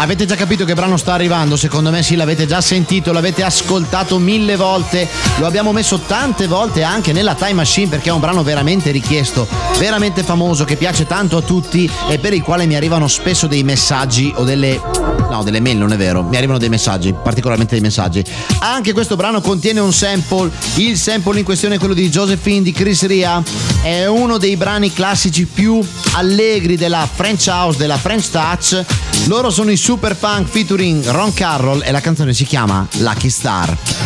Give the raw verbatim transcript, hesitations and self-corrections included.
Avete già capito che brano sta arrivando? Secondo me sì, l'avete già sentito, l'avete ascoltato mille volte, lo abbiamo messo tante volte anche nella Time Machine perché è un brano veramente richiesto, veramente famoso, che piace tanto a tutti e per il quale mi arrivano spesso dei messaggi o delle... no, delle mail, non è vero, mi arrivano dei messaggi, particolarmente dei messaggi. Anche questo brano contiene un sample, il sample in questione è quello di Josephine di Chris Ria, è uno dei brani classici più allegri della French House, della French Touch. Loro sono i Superfunk featuring Ron Carroll e la canzone si chiama Lucky Star.